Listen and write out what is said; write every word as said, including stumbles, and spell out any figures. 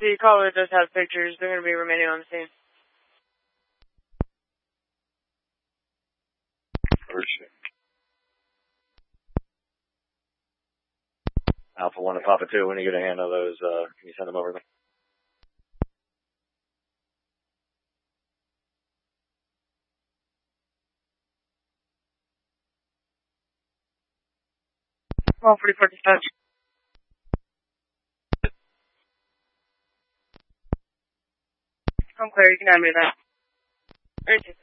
The caller does have pictures. They're going to be remaining on the scene. Alpha one and Papa two, when you get a hand of those, uh, can you send them over to me? one forty-four dispatch. I'm clear. You can hand me that. Right.